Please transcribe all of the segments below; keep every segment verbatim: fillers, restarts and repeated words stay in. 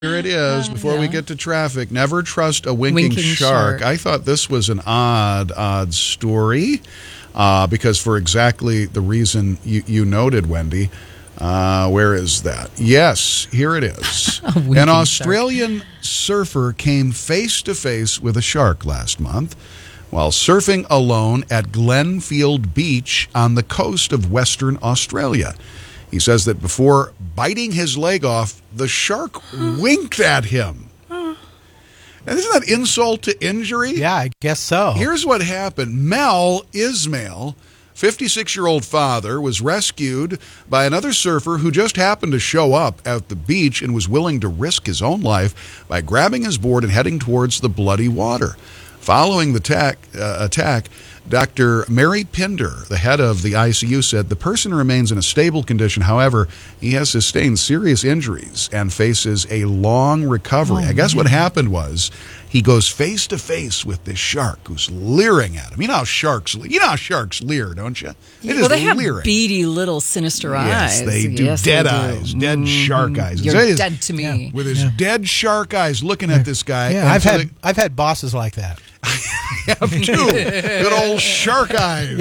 Here it is. Before yeah. we get to traffic, never trust a winking, Winking shark. shark. I thought this was an odd, odd story uh, because for exactly the reason you, you noted, Wendy. Uh, where is that? Yes, here it is. An Australian shark. surfer came face to face with a shark last month while surfing alone at Glenfield Beach on the coast of Western Australia. He says that before biting his leg off, the shark winked at him. And isn't that insult to injury? Yeah, I guess so. Here's what happened. Mel Ismail, fifty-six-year-old father, was rescued by another surfer who just happened to show up at the beach and was willing to risk his own life by grabbing his board and heading towards the bloody water. Following the attack, uh, attack, Doctor Mary Pinder, the head of the I C U, said the person remains in a stable condition. However, he has sustained serious injuries and faces a long recovery. Oh, I guess man. what happened was he goes face to face with this shark who's leering at him. You know how sharks, you know how sharks leer, don't you? It well, is they have leering. beady little sinister Yes, eyes. they do. Yes, Dead they do. eyes, dead Mm, shark eyes. You're It is- dead to me. Yeah. With his Yeah. dead shark eyes looking at this guy. Yeah, and I've so had they- I've had bosses like that. have too. Good old shark eyes.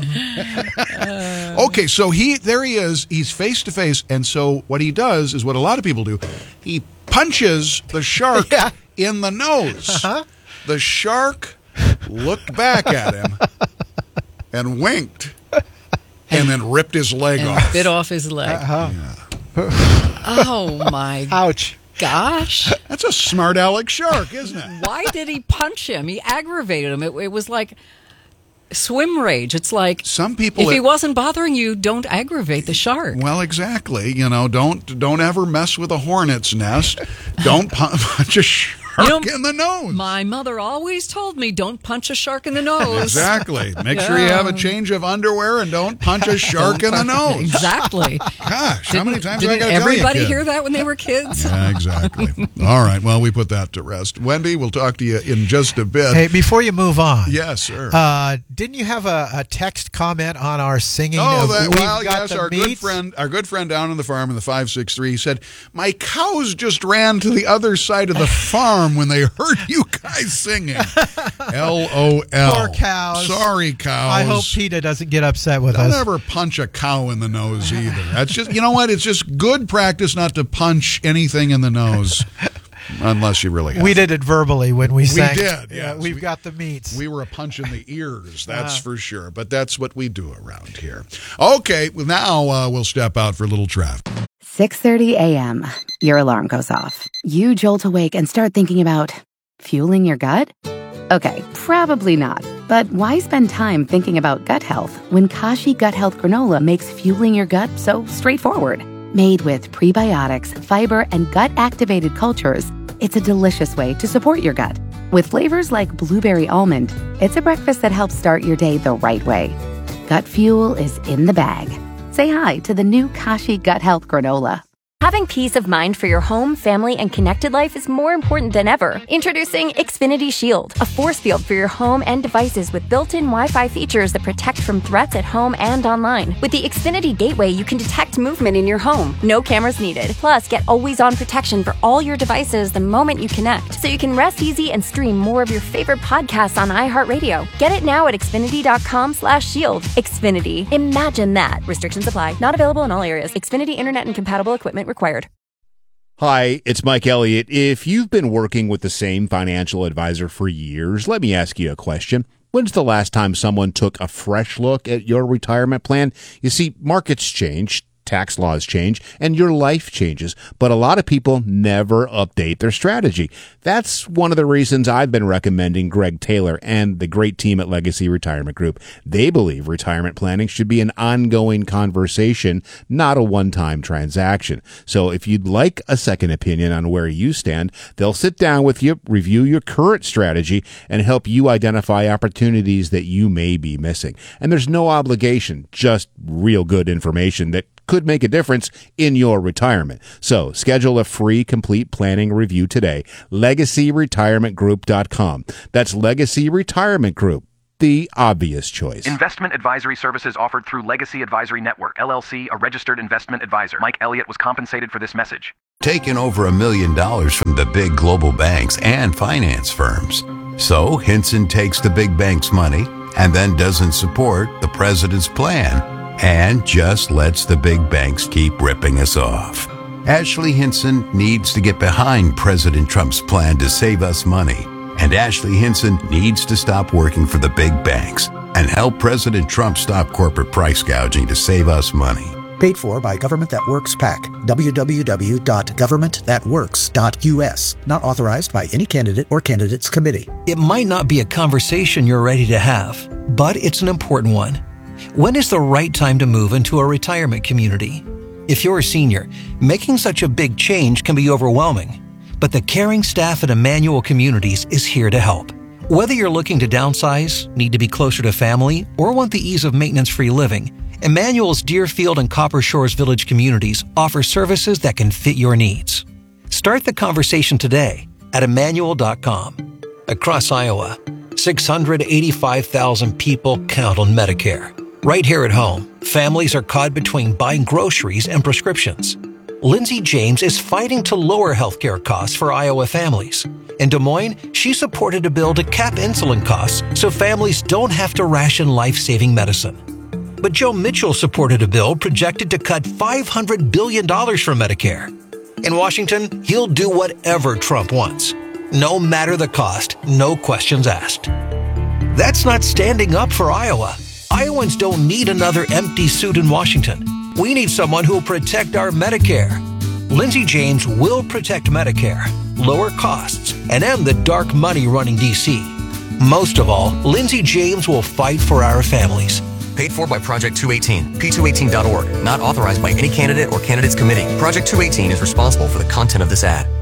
Yeah. Okay, so he there he is. He's face to face, and so what he does is what a lot of people do. He punches the shark Yeah. in the nose. Uh-huh. The shark looked back at him and winked, and then ripped his leg And off. bit off his leg. Uh-huh. Oh, my Ouch. gosh. That's a smart aleck shark, isn't it? Why did he punch him? He aggravated him. It, it was like swim rage. It's like Some people. if he wasn't bothering you, don't aggravate the shark. Well, exactly. You know, don't don't ever mess with a hornet's nest. Don't pu- punch a shark You know, in the nose. My mother always told me, don't punch a shark in the nose. Exactly. Make sure you have a change of underwear and don't punch a shark in the nose. Exactly. Gosh, how many times do I Didn't got to tell you, everybody kid? hear that when they were kids? Yeah, exactly. All right. Well, we put that to rest. Wendy, we'll talk to you in just a bit. Hey, before you move on, Yes, sir. uh, didn't you have a, a text comment on our singing? Oh, of that, We've well, Got yes, the our good Meats? friend, our good friend down on the farm in the five six three said, my cows just ran to the other side of the farm when they heard you guys singing. L O L. Poor cows. Sorry, cows. I hope PETA doesn't get upset with Don't us. ever punch a cow in the nose either. That's just, you know what? It's just good practice not to punch anything in the nose unless you really have We to. did it verbally when we sang. did, Yeah, yes. we've We- got the meats. We were a punch in the ears, that's Uh. for sure. But that's what we do around here. Okay, well, now uh, we'll step out for a little traffic. six thirty a.m. Your alarm goes off. You jolt awake and start thinking about fueling your gut? Okay, probably not. But why spend time thinking about gut health when Kashi Gut Health Granola makes fueling your gut so straightforward? Made with prebiotics, fiber, and gut-activated cultures, it's a delicious way to support your gut. With flavors like blueberry almond, it's a breakfast that helps start your day the right way. Gut fuel is in the bag. Say hi to the new Kashi Gut Health Granola. Having peace of mind for your home, family, and connected life is more important than ever. Introducing Xfinity Shield, a force field for your home and devices with built-in Wi-Fi features that protect from threats at home and online. With the Xfinity Gateway, you can detect movement in your home. No cameras needed. Plus, get always-on protection for all your devices the moment you connect, so you can rest easy and stream more of your favorite podcasts on iHeartRadio. Get it now at Xfinity.com slash shield. Xfinity. Imagine that. Restrictions apply. Not available in all areas. Xfinity Internet and compatible equipment required. Hi, it's Mike Elliott. If you've been working with the same financial advisor for years, let me ask you a question. When's the last time someone took a fresh look at your retirement plan? You see, markets change, tax laws change, and your life changes, but a lot of people never update their strategy. That's one of the reasons I've been recommending Greg Taylor and the great team at Legacy Retirement Group. They believe retirement planning should be an ongoing conversation, not a one-time transaction. So if you'd like a second opinion on where you stand, they'll sit down with you, review your current strategy, and help you identify opportunities that you may be missing. And there's no obligation, just real good information that could make a difference in your retirement. So schedule a free complete planning review today. legacy retirement group dot com. That's Legacy Retirement Group. the obvious choice. Investment advisory services offered through Legacy Advisory Network, L L C, a registered investment advisor. Mike Elliott was compensated for this message. Taken over a million dollars from the big global banks and finance firms. So Hinson takes the big bank's money and then doesn't support the president's plan and just lets the big banks keep ripping us off. Ashley Hinson needs to get behind President Trump's plan to save us money. And Ashley Hinson needs to stop working for the big banks and help President Trump stop corporate price gouging to save us money. Paid for by Government That Works PAC. w w w dot government that works dot u s. Not authorized by any candidate or candidates committee. It might not be a conversation you're ready to have, but it's an important one. When is the right time to move into a retirement community? If you're a senior, making such a big change can be overwhelming. But the caring staff at Emmanuel Communities is here to help. Whether you're looking to downsize, need to be closer to family, or want the ease of maintenance-free living, Emmanuel's Deerfield and Copper Shores Village communities offer services that can fit your needs. Start the conversation today at emmanuel dot com. Across Iowa, six hundred eighty-five thousand people count on Medicare. Right here at home, families are caught between buying groceries and prescriptions. Lindsay James is fighting to lower healthcare costs for Iowa families. In Des Moines, she supported a bill to cap insulin costs so families don't have to ration life-saving medicine. But Joe Mitchell supported a bill projected to cut five hundred billion dollars from Medicare. In Washington, he'll do whatever Trump wants. No matter the cost, no questions asked. That's not standing up for Iowa. Iowans don't need another empty suit in Washington. We need someone who will protect our Medicare. Lindsay James will protect Medicare, lower costs, and end the dark money running D C. Most of all, Lindsay James will fight for our families. Paid for by Project two eighteen, P two eighteen dot org. Not authorized by any candidate or candidates committee. Project two eighteen is responsible for the content of this ad.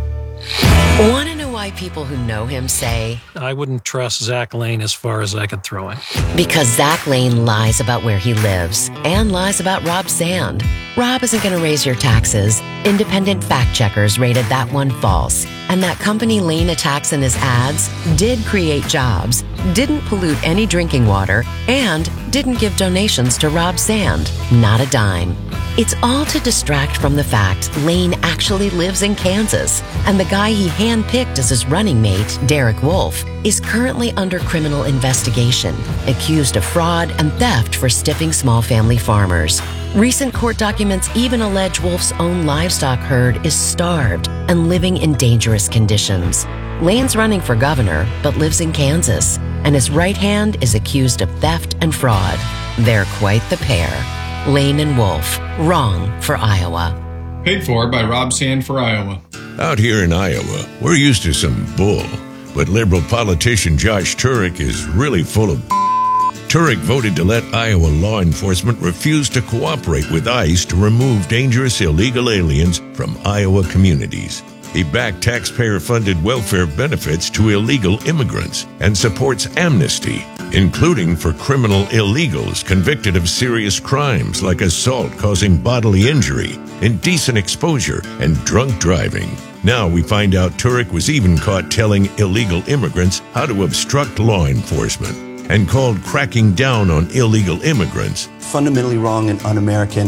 Want to know why people who know him say, I wouldn't trust Zach Lane as far as I could throw him? Because Zach Lane lies about where he lives and lies about Rob Sand. Rob isn't going to raise your taxes. Independent fact checkers rated that one false. And that company Lane attacks in his ads did create jobs, didn't pollute any drinking water, and didn't give donations to Rob Sand. Not a dime. It's all to distract from the fact Lane actually lives in Kansas, and the guy he handpicked as his running mate, Derek Wolf, is currently under criminal investigation, accused of fraud and theft for stiffing small family farmers. Recent court documents even allege Wolf's own livestock herd is starved and living in dangerous conditions. Lane's running for governor, but lives in Kansas, and his right hand is accused of theft and fraud. They're quite the pair. Lane and Wolf, wrong for Iowa. Paid for by Rob Sand for Iowa. Out here in Iowa, we're used to some bull, but liberal politician Josh Turek is really full of Turek voted to let Iowa law enforcement refuse to cooperate with ICE to remove dangerous illegal aliens from Iowa communities. He backed taxpayer-funded welfare benefits to illegal immigrants and supports amnesty, including for criminal illegals convicted of serious crimes like assault causing bodily injury, indecent exposure, and drunk driving. Now we find out Turek was even caught telling illegal immigrants how to obstruct law enforcement and called cracking down on illegal immigrants fundamentally wrong and un-American.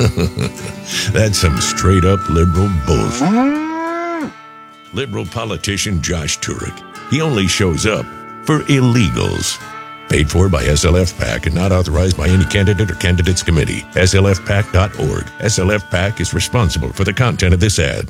That's some straight-up liberal bullshit. Liberal politician Josh Turek. He only shows up for illegals. Paid for by S L F PAC and not authorized by any candidate or candidates committee. S L F PAC dot org. S L F PAC is responsible for the content of this ad.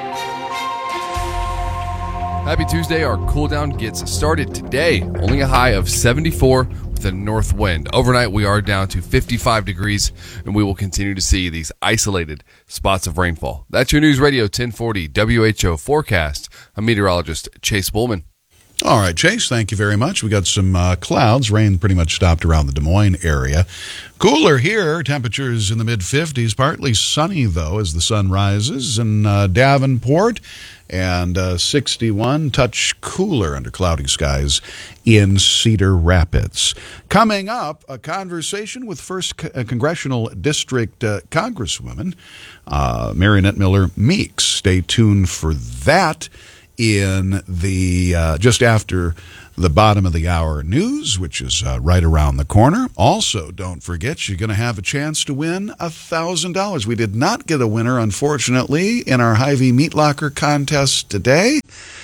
Happy Tuesday. Our cool down gets started today. Only a high of seventy-four with a north wind. Overnight, we are down to fifty-five degrees, and we will continue to see these isolated spots of rainfall. That's your News Radio ten forty W H O forecast. I'm meteorologist Chase Bullman. All right, Chase, thank you very much. We got some uh, clouds. Rain pretty much stopped around the Des Moines area. Cooler here. Temperatures in the mid-fifties. Partly sunny, though, as the sun rises in uh, Davenport. And uh, sixty-one, touch cooler under cloudy skies in Cedar Rapids. Coming up, a conversation with first Co- Congressional District uh, Congresswoman uh, Mariannette Miller Meeks. Stay tuned for that. in the uh, just after the bottom of the hour news, which is uh, right around the corner. Also, don't forget, you're going to have a chance to win one thousand dollars. We did not get a winner, unfortunately, in our Hy-Vee Meat Locker contest today.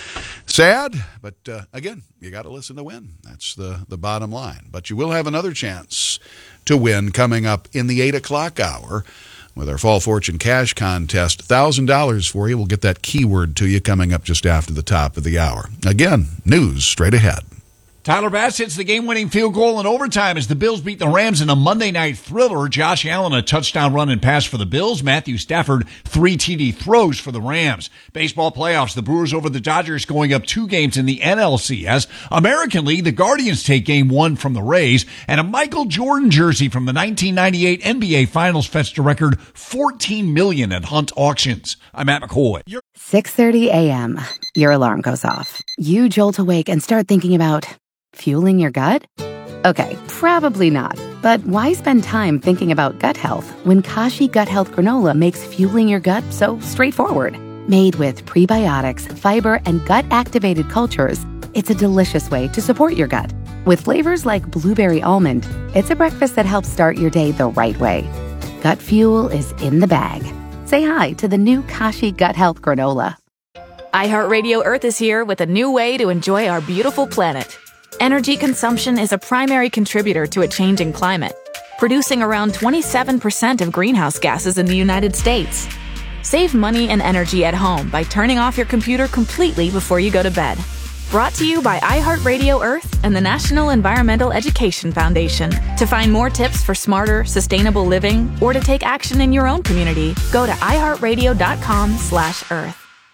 Sad, but uh, again, you got to listen to win. That's the, the bottom line. But you will have another chance to win coming up in the eight o'clock hour with our Fall Fortune Cash Contest. one thousand dollars for you. We'll get that keyword to you coming up just after the top of the hour. Again, news straight ahead. Tyler Bass hits the game-winning field goal in overtime as the Bills beat the Rams in a Monday night thriller. Josh Allen, a touchdown run and pass for the Bills. Matthew Stafford, three T D throws for the Rams. Baseball playoffs, the Brewers over the Dodgers going up two games in the N L C S. American League, the Guardians take game one from the Rays. And a Michael Jordan jersey from the nineteen ninety-eight N B A Finals fetched a record fourteen million dollars at Hunt Auctions. I'm Matt McCoy. six thirty a.m. Your alarm goes off. You jolt awake and start thinking about fueling your gut? Okay, probably not. But why spend time thinking about gut health when Kashi Gut Health Granola makes fueling your gut so straightforward? Made with prebiotics, fiber, and gut-activated cultures, it's a delicious way to support your gut. With flavors like blueberry almond, it's a breakfast that helps start your day the right way. Gut fuel is in the bag. Say hi to the new Kashi Gut Health Granola. iHeartRadio Earth is here with a new way to enjoy our beautiful planet. Energy consumption is a primary contributor to a changing climate, producing around twenty-seven percent of greenhouse gases in the United States. Save money and energy at home by turning off your computer completely before you go to bed. Brought to you by iHeartRadio Earth and the National Environmental Education Foundation. To find more tips for smarter, sustainable living or to take action in your own community, go to iHeartRadio.com slash Earth.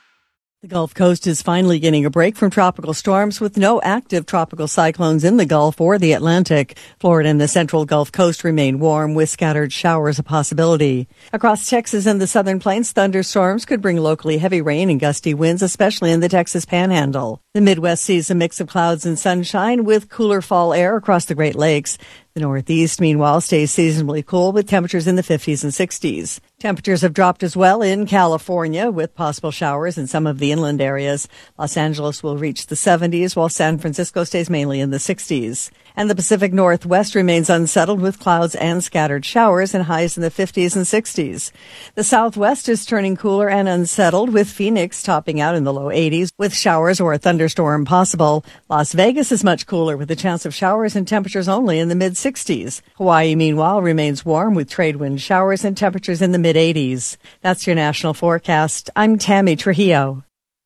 The Gulf Coast is finally getting a break from tropical storms with no active tropical cyclones in the Gulf or the Atlantic. Florida and the central Gulf Coast remain warm with scattered showers a possibility. Across Texas and the southern plains, thunderstorms could bring locally heavy rain and gusty winds, especially in the Texas Panhandle. The Midwest sees a mix of clouds and sunshine with cooler fall air across the Great Lakes. The Northeast, meanwhile, stays seasonably cool with temperatures in the fifties and sixties. Temperatures have dropped as well in California with possible showers in some of the inland areas. Los Angeles will reach the seventies while San Francisco stays mainly in the sixties. And the Pacific Northwest remains unsettled with clouds and scattered showers and highs in the fifties and sixties. The Southwest is turning cooler and unsettled with Phoenix topping out in the low eighties with showers or a thunderstorm possible. Las Vegas is much cooler with a chance of showers and temperatures only in the mid-sixties. Hawaii, meanwhile, remains warm with trade wind showers and temperatures in the mid-eighties. That's your national forecast. I'm Tammy Trujillo.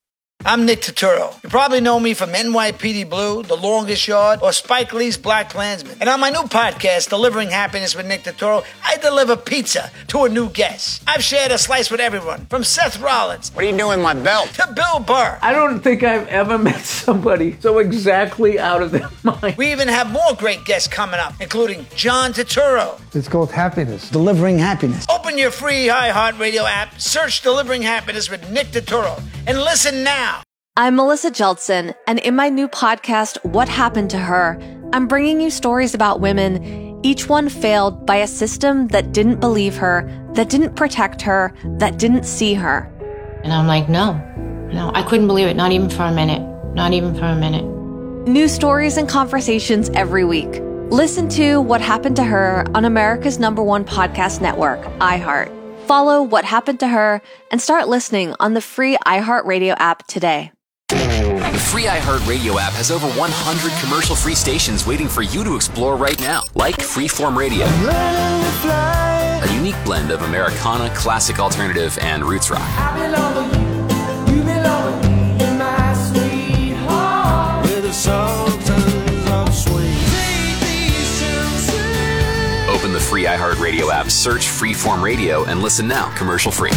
I'm Nick Turturro. You probably know me from N Y P D Blue, The Longest Yard, or Spike Lee's Black Klansman. And on my new podcast, Delivering Happiness with Nick Turturro, I deliver pizza to a new guest. I've shared a slice with everyone, from Seth Rollins. What are you doing with my belt? To Bill Burr. I don't think I've ever met somebody so exactly out of their mind. We even have more great guests coming up, including John Turturro. It's called Happiness. Delivering Happiness. Open your free iHeartRadio app, search Delivering Happiness with Nick Turturro, and listen now. I'm Melissa Jeltsin, and in my new podcast, What Happened to Her, I'm bringing you stories about women, each one failed by a system that didn't believe her, that didn't protect her, that didn't see her. And I'm like, no, no, I couldn't believe it, not even for a minute, not even for a minute. New stories and conversations every week. Listen to What Happened to Her on America's number one podcast network, iHeart. Follow What Happened to Her and start listening on the free iHeartRadio app today. The free iHeartRadio app has over one hundred commercial-free stations waiting for you to explore right now, like Freeform Radio, a unique blend of Americana, classic alternative, and roots rock. Open the free iHeartRadio app, search Freeform Radio, and listen now, commercial-free.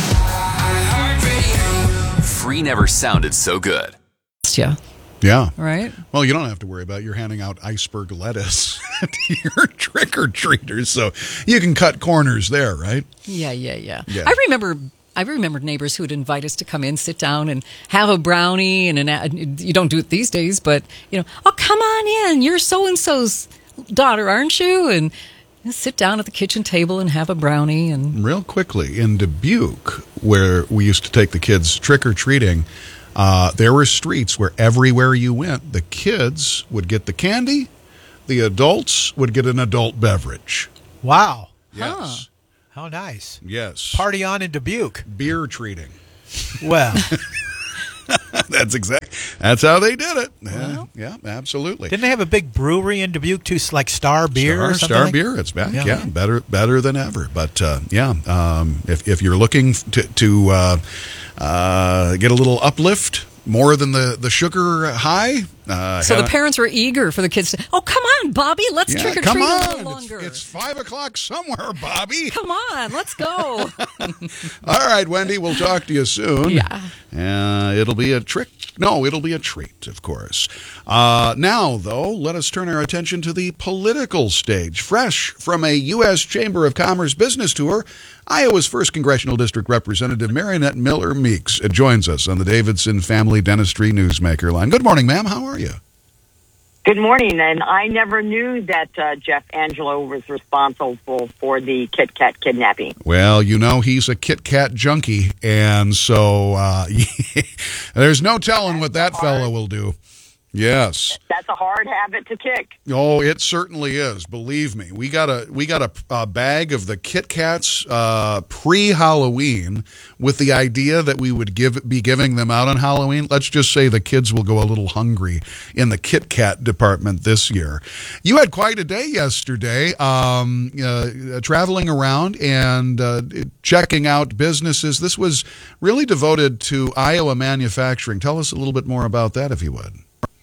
Free never sounded so good. Yeah. Yeah. Right? Well, you don't have to worry about you're handing out iceberg lettuce to your trick-or-treaters, so you can cut corners there, right? Yeah, yeah, yeah. Yeah. I remember I remember neighbors who would invite us to come in, sit down, and have a brownie. And an, you don't do it these days, but, you know, oh, come on in. You're so-and-so's daughter, aren't you? And sit down at the kitchen table and have a brownie. And real quickly, in Dubuque, where we used to take the kids trick-or-treating, Uh, there were streets where everywhere you went, the kids would get the candy, the adults would get an adult beverage. Wow. Yes. Huh. How nice. Yes. Party on in Dubuque. Beer treating. Well. That's exact. That's how they did it. Yeah, yeah, absolutely. Didn't they have a big brewery in Dubuque too, like Star Beer Star, or something? Star like? Beer, it's back. Yeah. Yeah. better better than ever. But uh, yeah, um, if if you're looking to to uh, uh, get a little uplift, more than the the sugar high. Uh, So the have- parents were eager for the kids to, oh, come on, Bobby, let's Yeah, trick or come treat a on. little It's- longer. It's, five o'clock somewhere, Bobby. Come on, let's go. All right, Wendy, we'll talk to you soon. Yeah. Uh, it'll be a trick. No, it'll be a treat, of course. Uh, now, though, let us turn our attention to the political stage. Fresh from a U S Chamber of Commerce business tour, Iowa's first Congressional District Representative Marinette Miller Meeks joins us on the Davidson Family Dentistry Newsmaker line. Good morning, ma'am. How are you? Good morning, and I never knew that uh, Jeff Angelo was responsible for the Kit Kat kidnapping. Well, you know, he's a Kit Kat junkie, and so uh, there's no telling what that fellow will do. Yes. That's a hard habit to kick. Oh, it certainly is. Believe me, we got a we got a, a bag of the Kit Kats uh, pre-Halloween with the idea that we would give be giving them out on Halloween. Let's just say the kids will go a little hungry in the Kit Kat department this year. You had quite a day yesterday, um, uh, traveling around and uh, checking out businesses. This was really devoted to Iowa manufacturing. Tell us a little bit more about that, if you would.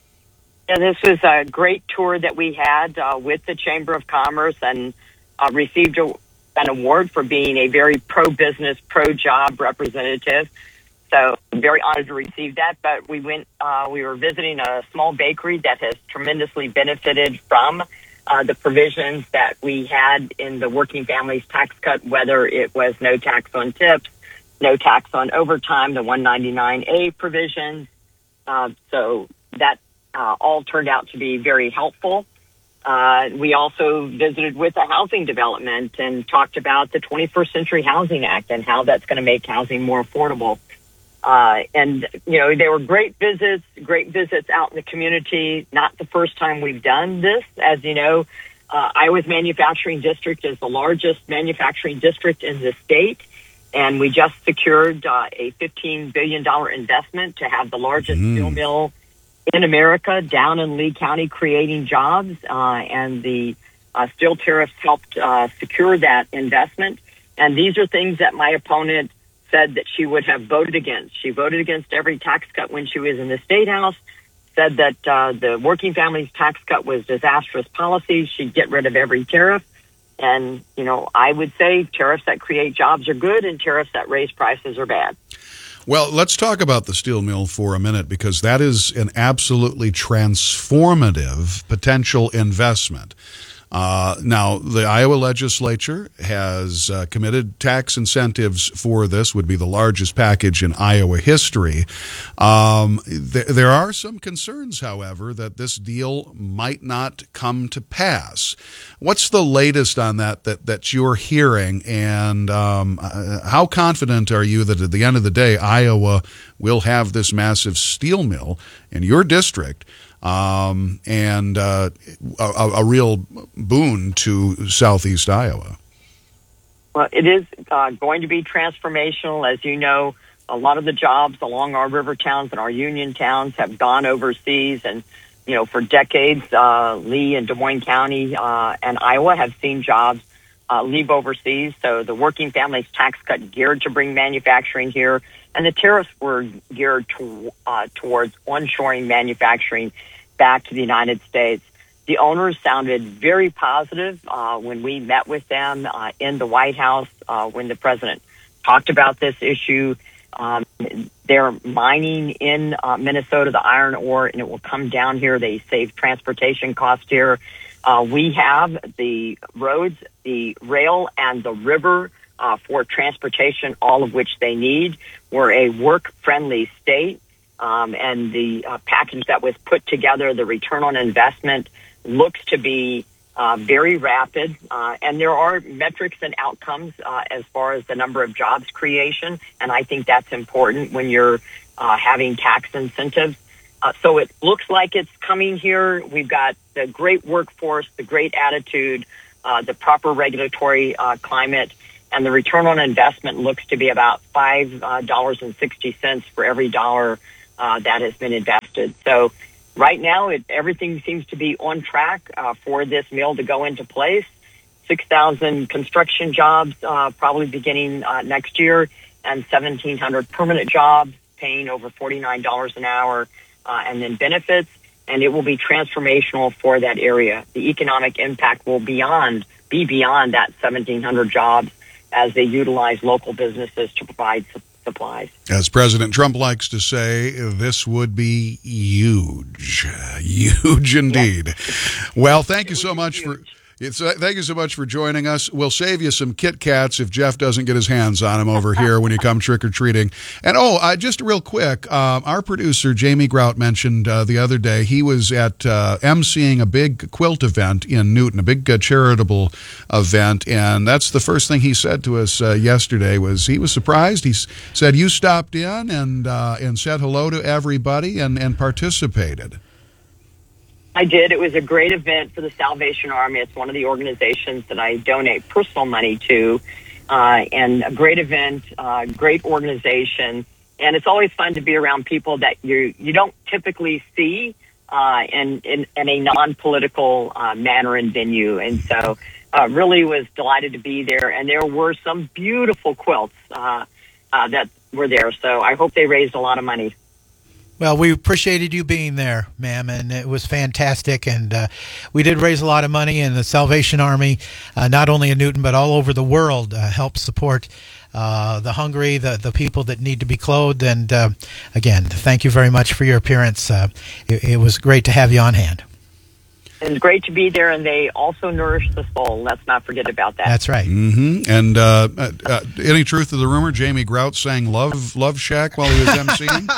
Yeah, this was a great tour that we had uh, with the Chamber of Commerce, and uh, received a, an award for being a very pro-business, pro-job representative. So I'm very honored to receive that. But we went, uh, we were visiting a small bakery that has tremendously benefited from uh, the provisions that we had in the Working Families Tax Cut, whether it was no tax on tips, no tax on overtime, the one ninety-nine A provisions. Uh, so that Uh, all turned out to be very helpful. Uh, we also visited with a housing development and talked about the twenty-first Century Housing Act and how that's going to make housing more affordable. Uh, and, you know, they were great visits, great visits out in the community. Not the first time we've done this. As you know, uh, Iowa's manufacturing district is the largest manufacturing district in the state. And we just secured uh, a fifteen billion dollars investment to have the largest Mm. steel mill in America, down in Lee County, creating jobs, uh, and the uh, steel tariffs helped uh, secure that investment. And these are things that my opponent said that she would have voted against. She voted against every tax cut when she was in the State House, said that uh, the Working Families Tax Cut was disastrous policy. She'd get rid of every tariff. And, you know, I would say tariffs that create jobs are good and tariffs that raise prices are bad. Well, let's talk about the steel mill for a minute, because that is an absolutely transformative potential investment. Uh, now, the Iowa legislature has uh, committed tax incentives for this, would be the largest package in Iowa history. Um, th- there are some concerns, however, that this deal might not come to pass. What's the latest on that that, that you're hearing, and um, uh, how confident are you that at the end of the day, Iowa will have this massive steel mill in your district, Um, and uh, a, a real boon to southeast Iowa? Well, it is uh, going to be transformational. As you know, a lot of the jobs along our river towns and our union towns have gone overseas. And, you know, for decades, uh, Lee and Des Moines County uh, and Iowa have seen jobs uh, leave overseas. So the Working Families Tax Cut geared to bring manufacturing here. And the tariffs were geared to, uh, towards onshoring manufacturing back to the United States. The owners sounded very positive uh, when we met with them uh, in the White House, uh, when the president talked about this issue. Um, they're mining in uh, Minnesota, the iron ore, and it will come down here. They save transportation costs here. Uh, we have the roads, the rail, and the river uh, for transportation, all of which they need. We're a work-friendly state. Um, and the uh, package that was put together, the return on investment, looks to be uh, very rapid. Uh, and there are metrics and outcomes uh, as far as the number of jobs creation. And I think that's important when you're uh, having tax incentives. Uh, so it looks like it's coming here. We've got the great workforce, the great attitude, uh, the proper regulatory uh, climate, and the return on investment looks to be about five dollars and sixty cents for every dollar uh, that has been invested. So right now, it, everything seems to be on track uh, for this mill to go into place. six thousand construction jobs uh, probably beginning uh, next year, and seventeen hundred permanent jobs paying over forty-nine dollars an hour. Uh, and then benefits, and it will be transformational for that area. The economic impact will beyond be beyond that seventeen hundred jobs as they utilize local businesses to provide su- supplies. As President Trump likes to say, this would be huge, huge indeed. Yes. Well, thank you so much huge. for. It's, uh, thank you so much for joining us. We'll save you some Kit Kats if Jeff doesn't get his hands on them over here when you come trick-or-treating. And, oh, uh, just real quick, uh, our producer, Jamie Grout, mentioned uh, the other day he was at uh, emceeing a big quilt event in Newton, a big uh, charitable event, and that's the first thing he said to us uh, yesterday was he was surprised. He s- said you stopped in and uh, and said hello to everybody and, and participated. I did. It was a great event for the Salvation Army. It's one of the organizations that I donate personal money to, uh, and a great event, uh, great organization. And it's always fun to be around people that you you don't typically see uh, in, in, in a non-political uh, manner and venue. And so uh, really was delighted to be there. And there were some beautiful quilts uh, uh, that were there. So I hope they raised a lot of money. Well, we appreciated you being there, ma'am, and it was fantastic. And uh, we did raise a lot of money, and the Salvation Army, uh, not only in Newton but all over the world, uh, helps support uh, the hungry, the the people that need to be clothed. And uh, again, thank you very much for your appearance. Uh, it, it was great to have you on hand. It's great to be there, and they also nourish the soul. Let's not forget about that. That's right. Mm-hmm. And uh, uh, any truth to the rumor, Jamie Grout sang Love Love Shack while he was emceeing?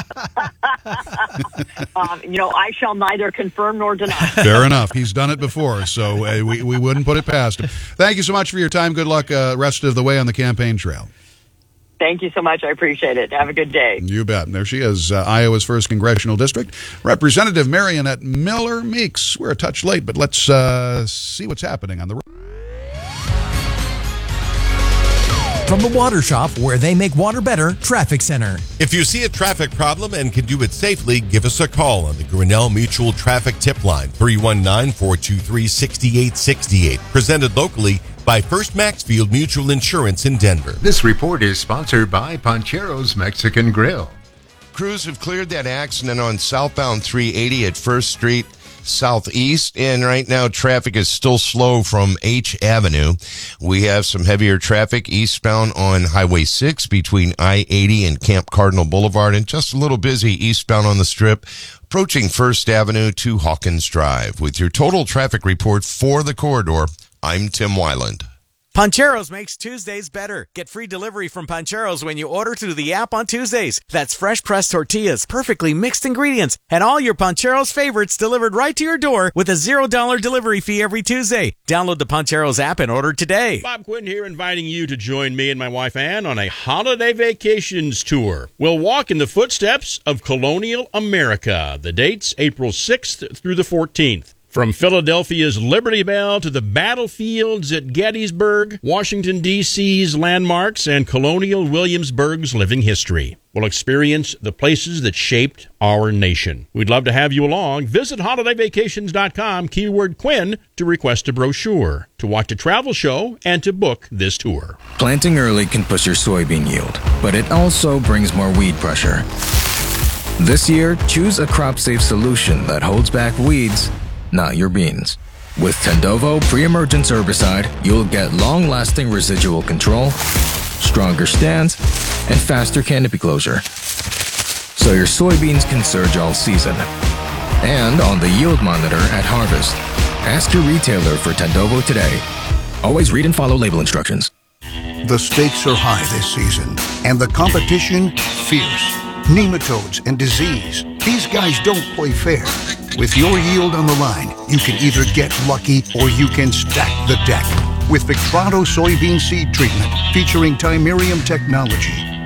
um, you know, I shall neither confirm nor deny. Fair enough. He's done it before, so uh, we, we wouldn't put it past him. Thank you so much for your time. Good luck uh, rest of the way on the campaign trail. Thank you so much. I appreciate it. Have a good day. You bet. And there she is, uh, Iowa's first congressional district, Representative Marionette Miller Meeks. We're a touch late, but let's uh, see what's happening on the road. From the Water Shop, where they make water better, Traffic Center. If you see a traffic problem and can do it safely, give us a call on the Grinnell Mutual Traffic Tip Line, three one nine, four two three, six eight six eight. Presented locally by First Maxfield Mutual Insurance in Denver. This report is sponsored by Panchero's Mexican Grill. Crews have cleared that accident on southbound three eighty at First Street Southeast, and right now traffic is still slow from H Avenue. We have some heavier traffic eastbound on Highway six between I eighty and Camp Cardinal Boulevard, and just a little busy eastbound on the Strip approaching First Avenue to Hawkins Drive. With your total traffic report for the corridor, I'm Tim Weiland. Pancheros makes Tuesdays better. Get free delivery from Pancheros when you order through the app on Tuesdays. That's fresh pressed tortillas, perfectly mixed ingredients, and all your Pancheros favorites delivered right to your door with a zero dollar delivery fee every Tuesday. Download the Pancheros app and order today. Bob Quinn here, inviting you to join me and my wife Ann on a holiday vacations tour. We'll walk in the footsteps of colonial America. The dates, April sixth through the fourteenth. From Philadelphia's Liberty Bell to the battlefields at Gettysburg, Washington, D C's landmarks, and colonial Williamsburg's living history. We'll experience the places that shaped our nation. We'd love to have you along. Visit holiday vacations dot com, keyword Quinn, to request a brochure, to watch a travel show, and to book this tour. Planting early can push your soybean yield, but it also brings more weed pressure. This year, choose a crop-safe solution that holds back weeds, not your beans. With Tendovo pre-emergence herbicide, you'll get long-lasting residual control, stronger stands, and faster canopy closure, so your soybeans can surge all season. And on the yield monitor at harvest, ask your retailer for Tendovo today. Always read and follow label instructions. The stakes are high this season, and the competition fierce. Nematodes and disease. These guys don't play fair. With your yield on the line, you can either get lucky or you can stack the deck. With Victrano soybean seed treatment featuring Timerium technology,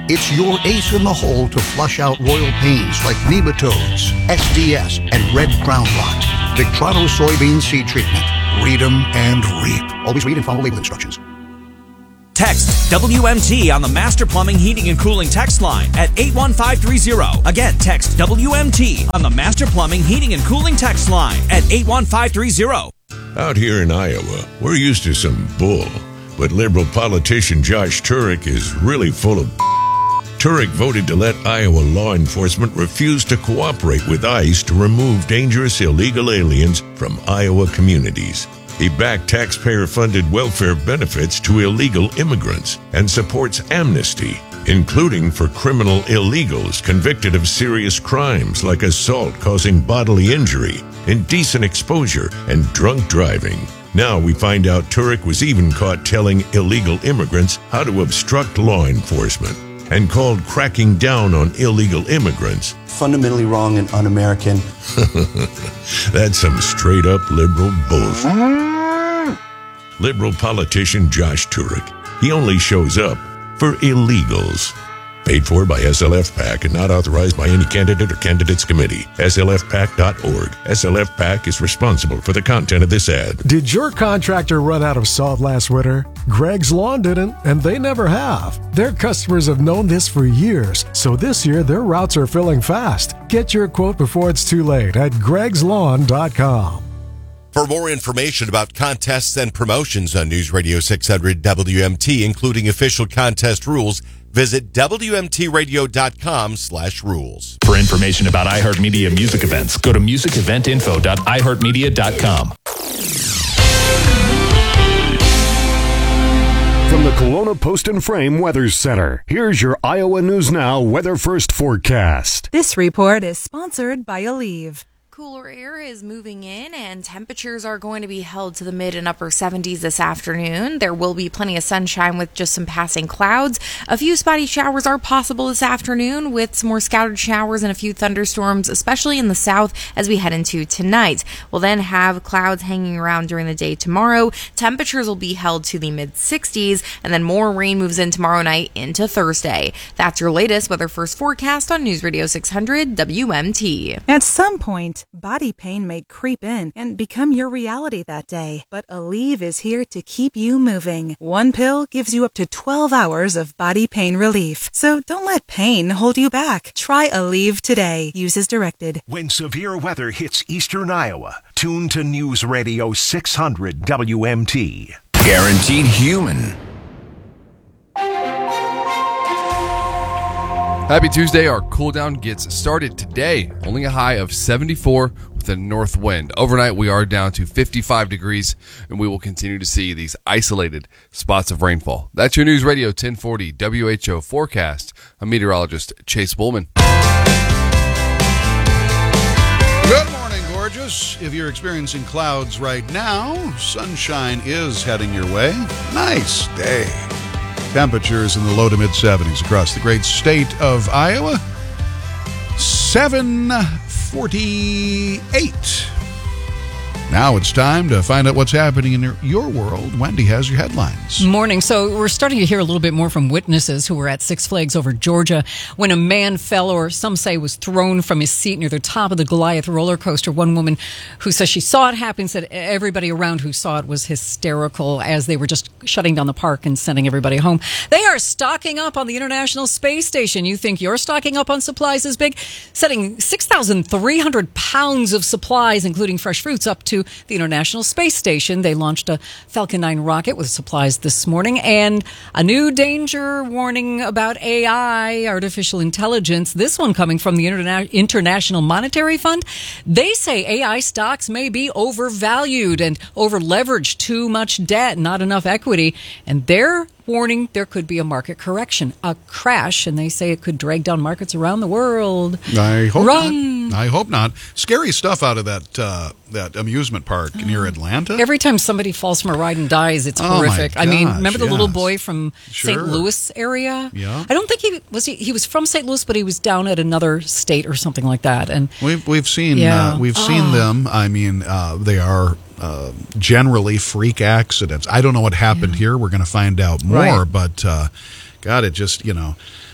It's your ace in the hole to flush out royal pains like nematodes, S D S, and red crown rot. Victrano soybean seed treatment. Read them and reap. Always read and follow label instructions. Text W M T on the Master Plumbing, Heating, and Cooling text line at eight one five three zero. Again, text W M T on the Master Plumbing, Heating, and Cooling text line at eight one five three zero. Out here in Iowa, we're used to some bull, but liberal politician Josh Turek is really full of Turek voted to let Iowa law enforcement refuse to cooperate with ICE to remove dangerous illegal aliens from Iowa communities. He backed taxpayer-funded welfare benefits to illegal immigrants and supports amnesty, including for criminal illegals convicted of serious crimes like assault causing bodily injury, indecent exposure, and drunk driving. Now we find out Turek was even caught telling illegal immigrants how to obstruct law enforcement and called cracking down on illegal immigrants fundamentally wrong and un-American. That's some straight-up liberal bullshit. Liberal politician Josh Turek. He only shows up for illegals. Paid for by S L F PAC and not authorized by any candidate or candidates committee. S L F PAC dot org. S L F PAC is responsible for the content of this ad. Did your contractor run out of salt last winter? Greg's Lawn didn't, and they never have. Their customers have known this for years, so this year their routes are filling fast. Get your quote before it's too late at gregs lawn dot com. For more information about contests and promotions on News Radio six hundred W M T, including official contest rules, visit W M T radio dot com slash rules. For information about iHeartMedia music events, go to music event info dot i heart media dot com. From the Kelowna Post and Frame Weather Center, here's your Iowa News Now Weather First forecast. This report is sponsored by Aleve. Cooler air is moving in and temperatures are going to be held to the mid and upper seventies this afternoon. There will be plenty of sunshine with just some passing clouds. A few spotty showers are possible this afternoon with some more scattered showers and a few thunderstorms, especially in the south as we head into tonight. We'll then have clouds hanging around during the day tomorrow. Temperatures will be held to the mid sixties and then more rain moves in tomorrow night into Thursday. That's your latest Weather First forecast on News Radio six hundred W M T. At some point, body pain may creep in and become your reality that day, but Aleve is here to keep you moving. One pill gives you up to twelve hours of body pain relief, so don't let pain hold you back. Try Aleve today. Use as directed. When severe weather hits eastern Iowa, tune to News Radio six hundred W M T. Guaranteed human. Happy Tuesday. Our cool down gets started today. Only a high of seventy-four with a north wind. Overnight, we are down to fifty-five degrees, and we will continue to see these isolated spots of rainfall. That's your News Radio ten forty W H O forecast. I'm meteorologist Chase Bullman. Good morning, gorgeous. If you're experiencing clouds right now, sunshine is heading your way. Nice day. Temperatures in the low to mid seventies across the great state of Iowa. seven forty-eight. Now it's time to find out what's happening in your world. Wendy has your headlines. Morning. So we're starting to hear a little bit more from witnesses who were at Six Flags over Georgia when a man fell, or some say was thrown from his seat near the top of the Goliath roller coaster. One woman who says she saw it happen said everybody around who saw it was hysterical as they were just shutting down the park and sending everybody home. They are stocking up on the International Space Station. You think you're stocking up on supplies as big? Sending six thousand three hundred pounds of supplies, including fresh fruits, up to the International Space Station. They launched a Falcon nine rocket with supplies this morning, and a new danger warning about A I, artificial intelligence, this one coming from the Interna- International Monetary Fund. They say A I stocks may be overvalued and over-leveraged, too much debt, not enough equity, and they're warning there could be a market correction, a crash, and they say it could drag down markets around the world. I hope Run. not. I hope not. Scary stuff out of that uh, that amusement park near Atlanta. Every time somebody falls from a ride and dies, it's Oh, horrific. my I mean, gosh, remember the little yes. boy from Sure. Saint Louis area? Yeah. I don't think he was. He, he was from Saint Louis, but he was down at another state or something like that. And We've we've seen Yeah. uh, we've Oh. seen them. I mean, uh, they are uh, generally freak accidents. I don't know what happened here. We're going to find out more. Right. But uh, God, it just you know,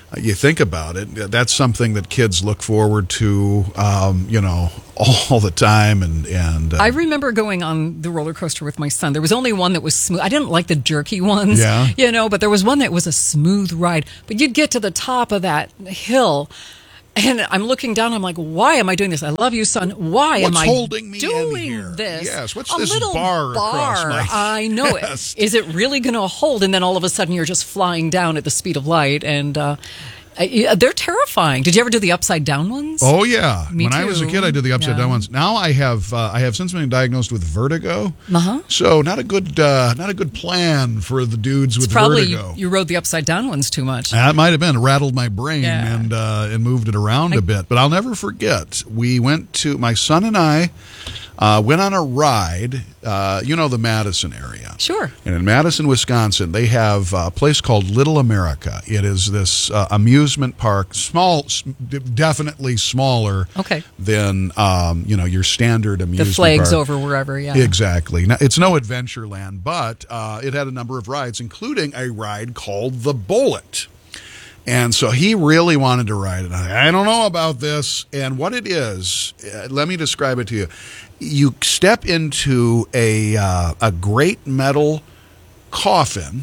you think about it, that's something that kids look forward to, um, you know, all the time. And, and uh, I remember going on the roller coaster with my son. There was only one that was smooth. I didn't like the jerky ones, Yeah. you know, but there was one that was a smooth ride. But you'd get to the top of that hill, and I'm looking down. I'm like, why am I doing this? I love you, son. Why What's am I holding me in doing here? this? Yes, what's a this little bar across my I know chest? it. Is it really going to hold? And then all of a sudden, you're just flying down at the speed of light, and uh, I- they're terrifying. Did you ever do the upside down ones? Oh yeah, Me when I was a too. kid, I did the upside Yeah. down ones. Now I have uh, I have since been diagnosed with vertigo. Uh-huh. So not a good uh, not a good plan for the dudes It's with probably you, vertigo. you rode the upside down ones too much. That might have been. It rattled my brain Yeah. and uh, and moved it around a bit. But I'll never forget. We went to my son and I uh, went on a ride. Uh, you know the Madison area. Sure. And in Madison, Wisconsin, they have a place called Little America. It is this uh, amusement park, small, s- definitely smaller Okay. than um, you know your standard The amusement flags park. over wherever, yeah. Exactly. Now, it's no Adventureland, but uh, it had a number of rides, including a ride called the Bullet. And so he really wanted to ride it. I don't know about this. And what it is, uh, let me describe it to you. You step into a uh, a great metal coffin,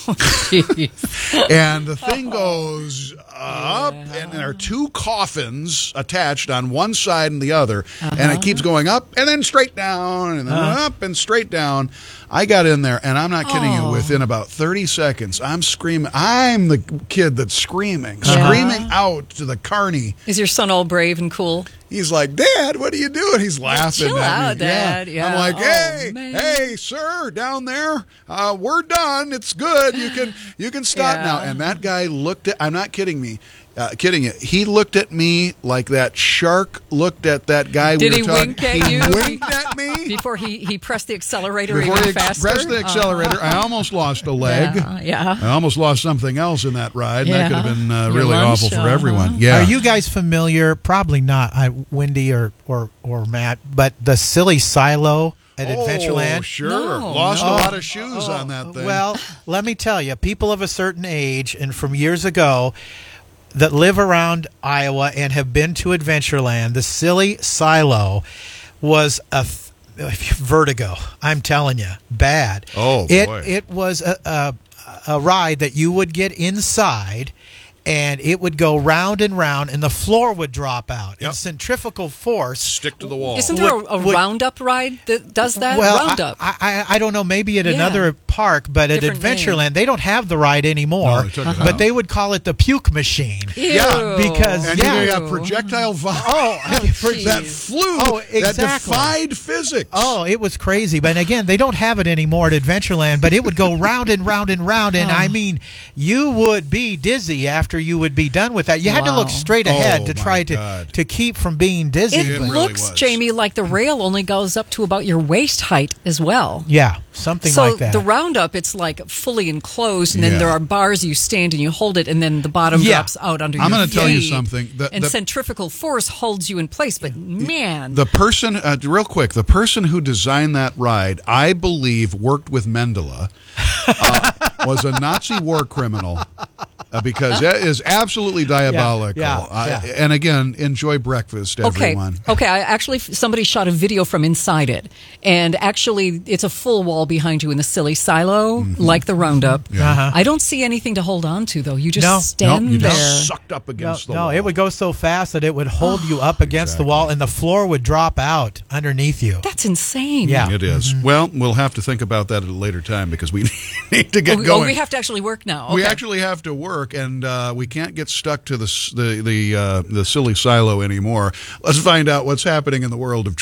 and the thing goes up, and there are two coffins attached on one side and the other, and it keeps going up and then straight down, and then Uh-huh. up and straight down. I got in there, and I'm not kidding Oh. you, within about thirty seconds, I'm screaming. I'm the kid that's screaming, Uh-huh. screaming out to the carny. Is your son all brave and cool? He's like, Dad, what are you doing? He's laughing Chill at out, me. Dad. Yeah. I'm like, Oh, hey, man. hey, sir, down there, uh, we're done. It's good. You can you can stop Yeah. now. And that guy looked at. I'm not kidding me. Uh, kidding you. He looked at me like that shark looked at that guy. Did we he were talking. wink at he you? winked at me Before he, he pressed the accelerator before even he ex- faster? pressed the accelerator. I almost lost a leg. Yeah, yeah. I almost lost something else in that ride. And Yeah. that could have been uh, Your really lunch, awful for uh-huh. everyone. Yeah. Are you guys familiar? Probably not, I, Wendy or, or, or Matt, but the Silly Silo at Adventureland? Oh, sure. Lost a lot of shoes on that thing. Well, let me tell you, people of a certain age and from years ago that live around Iowa and have been to Adventureland, the Silly Silo was a th- vertigo. I'm telling you, bad. Oh, it boy. it was a, a a ride that you would get inside. And it would go round and round, and the floor would drop out. And centrifugal force stick to the wall. Isn't there a, would- a would- roundup ride that does that? Well, Roundup. I, I, I don't know. Maybe at Yeah. another park, but at Different Adventureland, name. they don't have the ride anymore. No, they took it but out. they would call it the puke machine. Yeah, because and yeah, you have projectile vomit. Oh, that flew. Oh, That exactly. defied physics. Oh, it was crazy. But again, they don't have it anymore at Adventureland, but it would go round and round and round. And I mean, you would be dizzy after you would be done with that. You had to Wow. look straight ahead Oh, to my try to, God. to keep from being dizzy. it but- looks, Jamie, like the rail only goes up to about your waist height as well. Yeah, something so like that. the roundup, it's like fully enclosed, and then Yeah. there are bars you stand and you hold it, and then the bottom Yeah. drops out under I'm your gonna feet. tell you something. The- and the- centrifugal force holds you in place. But man, The person, uh, real quick, the person who designed that ride, I believe, worked with Mendele, uh, was a Nazi war criminal. Uh, because that is absolutely diabolical. yeah, Uh, yeah. and again, enjoy breakfast, okay, everyone. okay. I actually somebody shot a video from inside it, and actually, it's a full wall behind you in the Silly Silo, Mm-hmm. like the roundup. Uh-huh. I don't see anything to hold on to though. You just No. stand Nope, you there. just sucked up No, against the no, wall. it would go so fast that it would hold you up against the wall, and the floor would drop out underneath you. That's insane. Yeah. It is. Well, we'll have to think about that at a later time because we need to get Oh, going. oh, we have to actually work now. We Okay. actually have to work, and uh, we can't get stuck to the s- the the, uh, the silly silo anymore. Let's find out what's happening in the world of.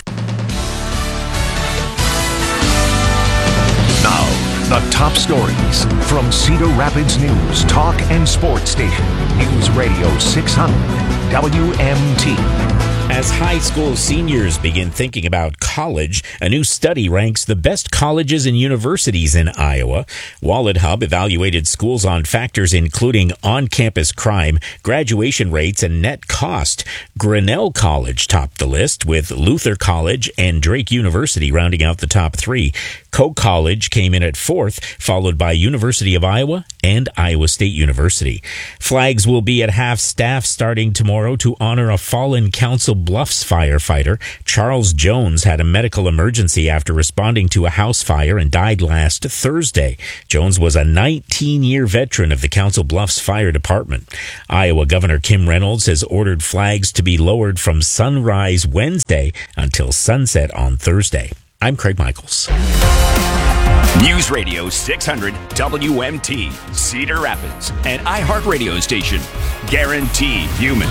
Now, the top stories from Cedar Rapids News, Talk and Sports Station. News Radio six hundred W M T. As high school seniors begin thinking about college, a new study ranks the best colleges and universities in Iowa. Wallet Hub evaluated schools on factors including on-campus crime, graduation rates, and net cost. Grinnell College topped the list, with Luther College and Drake University rounding out the top three. Coe College came in at fourth, followed by University of Iowa and Iowa State University. Flags will be at half-staff starting tomorrow to honor a fallen Council Bluffs firefighter. Charles Jones had a medical emergency after responding to a house fire and died last Thursday. Jones was a nineteen-year veteran of the Council Bluffs Fire Department. Iowa Governor Kim Reynolds has ordered flags to be lowered from sunrise Wednesday until sunset on Thursday. I'm Craig Michaels. News Radio six hundred W M T, Cedar Rapids, an iHeartRadio station. Guaranteed human.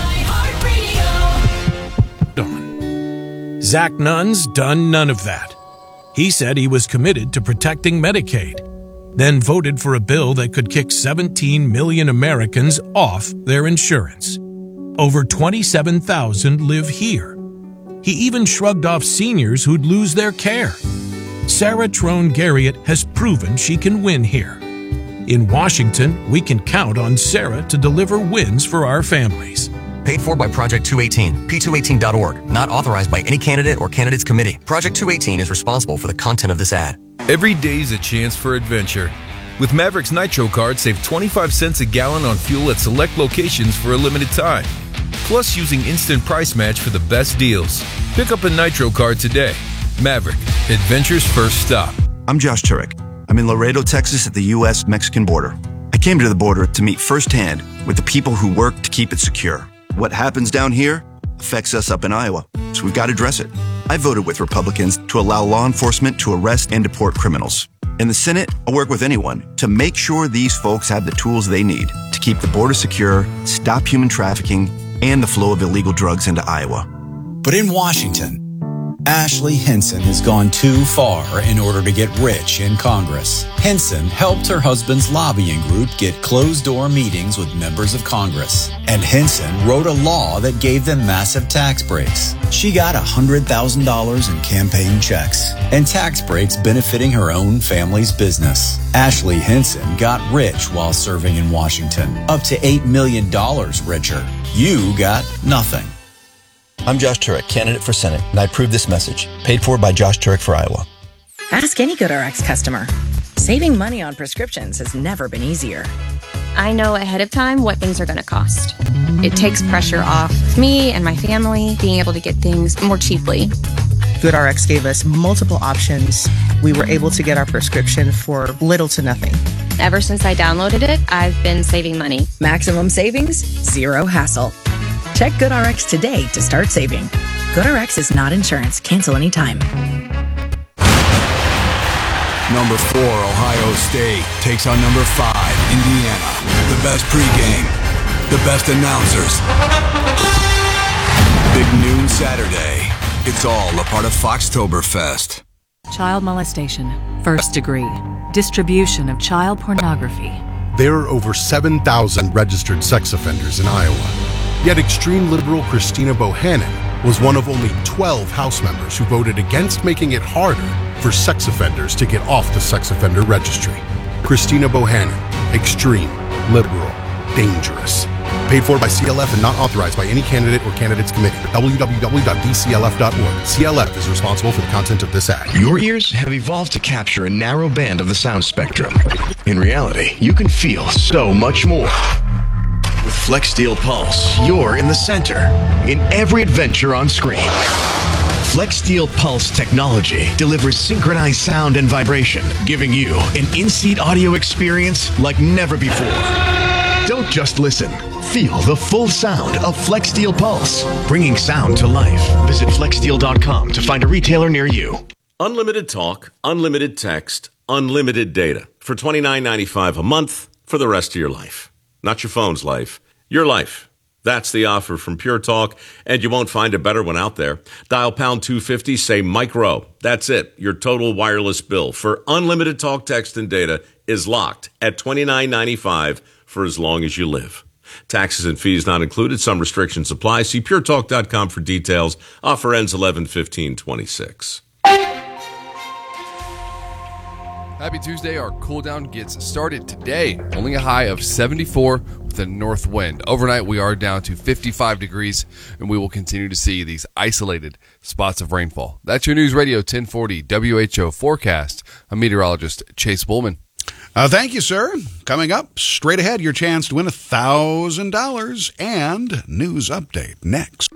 Zach Nunn's done none of that. He said he was committed to protecting Medicaid, then voted for a bill that could kick seventeen million Americans off their insurance. Over twenty-seven thousand live here. He even shrugged off seniors who'd lose their care. Sarah Trone Garriott has proven she can win here. In Washington, we can count on Sarah to deliver wins for our families. Paid for by Project two eighteen, P two eighteen dot org. Not authorized by any candidate or candidates committee. Project two eighteen is responsible for the content of this ad. Every day's a chance for adventure. With Mavericks Nitro Card, save twenty-five cents a gallon on fuel at select locations for a limited time. Plus, using Instant Price Match for the best deals. Pick up a Nitro Card today. Maverick, adventure's first stop. I'm Josh Turek. I'm in Laredo, Texas at the U S Mexican border. I came to the border to meet firsthand with the people who work to keep it secure. What happens down here affects us up in Iowa, so we've got to address it. I voted with Republicans to allow law enforcement to arrest and deport criminals. In the Senate, I'll work with anyone to make sure these folks have the tools they need to keep the border secure, stop human trafficking, and the flow of illegal drugs into Iowa. But in Washington, Ashley Hinson has gone too far in order to get rich in Congress. Hinson helped her husband's lobbying group get closed-door meetings with members of Congress. And Hinson wrote a law that gave them massive tax breaks. She got one hundred thousand dollars in campaign checks and tax breaks benefiting her own family's business. Ashley Hinson got rich while serving in Washington, up to eight million dollars richer. You got nothing. I'm Josh Turek, candidate for Senate, and I approve this message. Paid for by Josh Turek for Iowa. Ask any GoodRx customer. Saving money on prescriptions has never been easier. I know ahead of time what things are going to cost. It takes pressure off me and my family being able to get things more cheaply. GoodRx gave us multiple options. We were able to get our prescription for little to nothing. Ever since I downloaded it, I've been saving money. Maximum savings, zero hassle. Check GoodRx today to start saving. GoodRx is not insurance. Cancel anytime. Number four, Ohio State takes on number five, Indiana. The best pregame, the best announcers. Big noon Saturday. It's all a part of Foxtoberfest. Child molestation, first degree, distribution of child pornography. There are over seven thousand registered sex offenders in Iowa. Yet extreme liberal Christina Bohannon was one of only twelve House members who voted against making it harder for sex offenders to get off the sex offender registry. Christina Bohannon, extreme, liberal, dangerous. Paid for by C L F and not authorized by any candidate or candidates committee. w w w dot d c l f dot org. C L F is responsible for the content of this ad. Your ears have evolved to capture a narrow band of the sound spectrum. In reality, you can feel so much more. With FlexSteel Pulse, you're in the center, in every adventure on screen. FlexSteel Pulse technology delivers synchronized sound and vibration, giving you an in-seat audio experience like never before. Don't just listen. Feel the full sound of FlexSteel Pulse, bringing sound to life. Visit flex steel dot com to find a retailer near you. Unlimited talk, unlimited text, unlimited data for twenty-nine ninety-five a month for the rest of your life. Not your phone's life, your life. That's the offer from Pure Talk, and you won't find a better one out there. Dial pound two fifty, say Mike Rowe. That's it. Your total wireless bill for unlimited talk, text, and data is locked at twenty-nine ninety-five for as long as you live. Taxes and fees not included. Some restrictions apply. See pure talk dot com for details. Offer ends eleven fifteen twenty-six. Happy Tuesday. Our cool down gets started today. Only a high of seventy-four with with a north wind. Overnight, we are down to fifty-five degrees, and we will continue to see these isolated spots of rainfall. That's your News Radio ten forty W H O forecast. I'm meteorologist Chase Bullman. Uh, thank you, sir. Coming up, straight ahead, your chance to win one thousand dollars and news update next.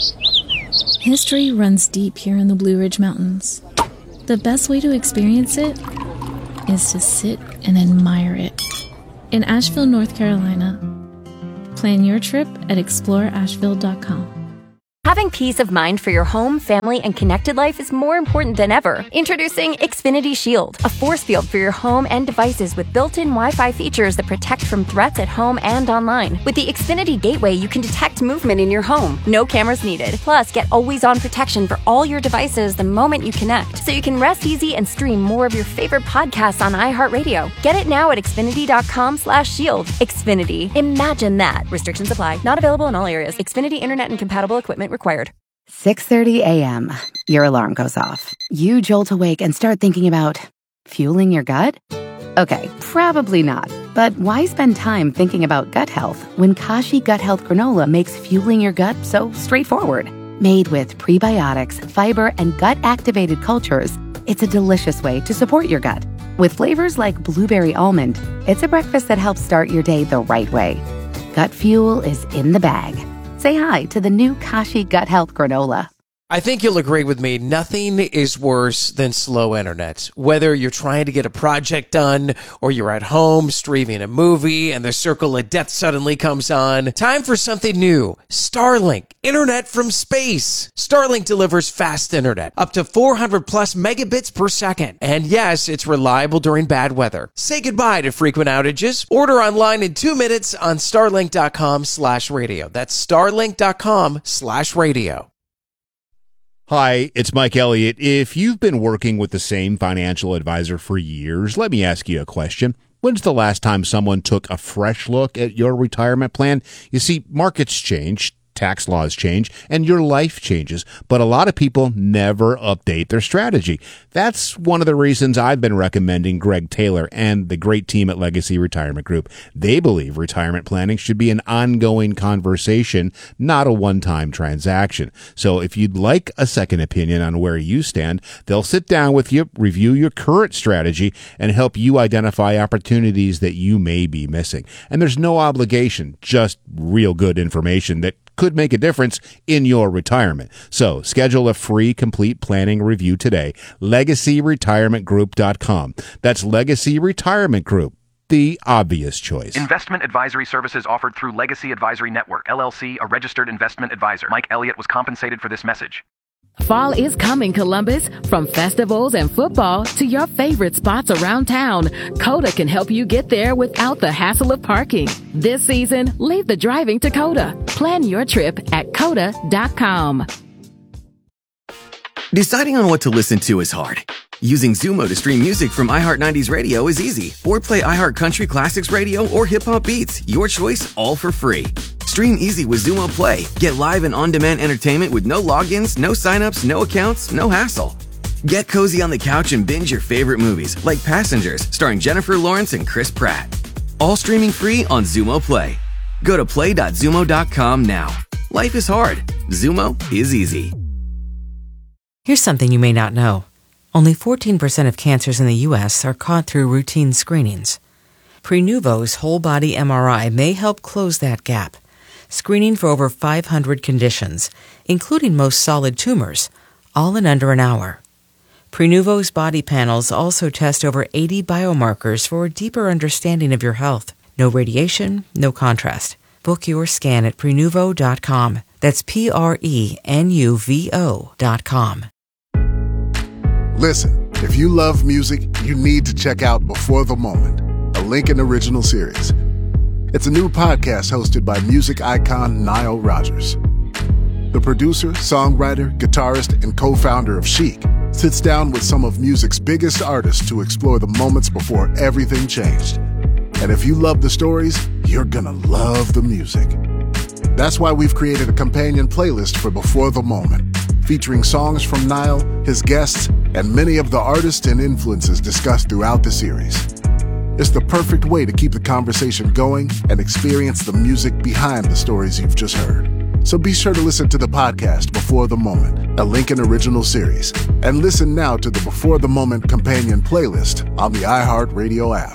History runs deep here in the Blue Ridge Mountains. The best way to experience it is to sit and admire it. In Asheville, North Carolina. Plan your trip at explore asheville dot com. Having peace of mind for your home, family, and connected life is more important than ever. Introducing Xfinity Shield, a force field for your home and devices with built-in Wi-Fi features that protect from threats at home and online. With the Xfinity Gateway, you can detect movement in your home. No cameras needed. Plus, get always-on protection for all your devices the moment you connect, so you can rest easy and stream more of your favorite podcasts on iHeartRadio. Get it now at xfinity dot com slash shield. Xfinity. Imagine that. Restrictions apply. Not available in all areas. Xfinity Internet and compatible equipment required. six thirty a.m. Your alarm goes off. You jolt awake and start thinking about fueling your gut? Okay, probably not. But why spend time thinking about gut health when Kashi Gut Health Granola makes fueling your gut so straightforward? Made with prebiotics, fiber, and gut-activated cultures, it's a delicious way to support your gut. With flavors like blueberry almond, it's a breakfast that helps start your day the right way. Gut fuel is in the bag. Say hi to the new Kashi Gut Health Granola. I think you'll agree with me, nothing is worse than slow internet. Whether you're trying to get a project done or you're at home streaming a movie and the circle of death suddenly comes on, time for something new. Starlink, internet from space. Starlink delivers fast internet, up to four hundred plus megabits per second. And yes, it's reliable during bad weather. Say goodbye to frequent outages. Order online in two minutes on starlink dot com slash radio. That's starlink dot com slash radio. Hi, it's Mike Elliott. If you've been working with the same financial advisor for years, let me ask you a question. When's the last time someone took a fresh look at your retirement plan? You see, markets change, tax laws change, and your life changes, but a lot of people never update their strategy. That's one of the reasons I've been recommending Greg Taylor and the great team at Legacy Retirement Group. They believe retirement planning should be an ongoing conversation, not a one-time transaction. So if you'd like a second opinion on where you stand, they'll sit down with you, review your current strategy, and help you identify opportunities that you may be missing. And there's no obligation, just real good information that could make a difference in your retirement. So schedule a free complete planning review today. legacy retirement group dot com. That's Legacy Retirement Group, the obvious choice. Investment advisory services offered through Legacy Advisory Network, L L C, a registered investment advisor. Mike Elliott was compensated for this message. Fall is coming, Columbus. From festivals and football to your favorite spots around town, Coda can help you get there without the hassle of parking. This season, leave the driving to Coda. Plan your trip at coda dot com. Deciding on what to listen to is hard. Using Zumo to stream music from iHeart nineties Radio is easy. Or play iHeart Country Classics Radio or Hip Hop Beats. Your choice, all for free. Stream easy with Zumo Play. Get live and on-demand entertainment with no logins, no signups, no accounts, no hassle. Get cozy on the couch and binge your favorite movies, like Passengers, starring Jennifer Lawrence and Chris Pratt. All streaming free on Zumo Play. Go to play dot zumo dot com now. Life is hard. Zumo is easy. Here's something you may not know. Only fourteen percent of cancers in the U S are caught through routine screenings. Prenuvo's whole-body M R I may help close that gap, screening for over five hundred conditions, including most solid tumors, all in under an hour. Prenuvo's body panels also test over eighty biomarkers for a deeper understanding of your health. No radiation, no contrast. Book your scan at prenuvo dot com. That's P R E N U V O dot com. Listen, if you love music, you need to check out Before the Moment, a Lincoln original series. It's a new podcast hosted by music icon Nile Rodgers. The producer, songwriter, guitarist, and co-founder of Chic sits down with some of music's biggest artists to explore the moments before everything changed. And if you love the stories, you're gonna love the music. That's why we've created a companion playlist for Before the Moment, featuring songs from Nile, his guests, and many of the artists and influences discussed throughout the series. It's the perfect way to keep the conversation going and experience the music behind the stories you've just heard. So be sure to listen to the podcast Before the Moment, a Lincoln original series, and listen now to the Before the Moment companion playlist on the iHeartRadio app.